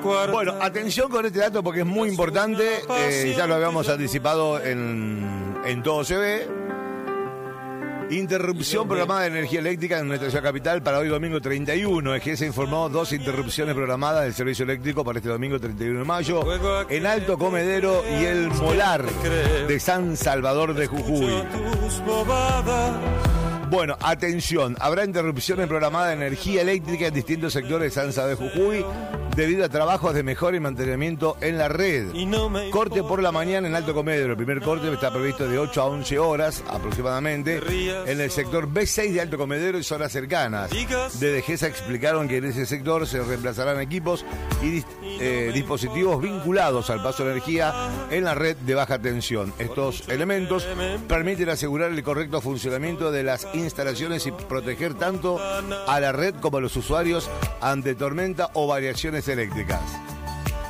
Bueno, atención con este dato porque es muy importante. Ya lo habíamos anticipado en Todo se ve. Interrupción programada de energía eléctrica en nuestra ciudad capital para hoy domingo 31. EGS informó 2 interrupciones programadas del servicio eléctrico para este domingo 31 de mayo en Alto Comedero y el Molar de San Salvador de Jujuy. Bueno, atención, habrá interrupciones programadas de energía eléctrica en distintos sectores de San Salvador de Jujuy debido a trabajos de mejora y mantenimiento en la red. Corte por la mañana en Alto Comedero. El primer corte está previsto de 8 a 11 horas aproximadamente en el sector B6 de Alto Comedero y zonas cercanas. Desde GESA explicaron que en ese sector se reemplazarán equipos y dispositivos vinculados al paso de energía en la red de baja tensión. Estos elementos permiten asegurar el correcto funcionamiento de las instalaciones y proteger tanto a la red como a los usuarios ante tormenta o variaciones eléctricas.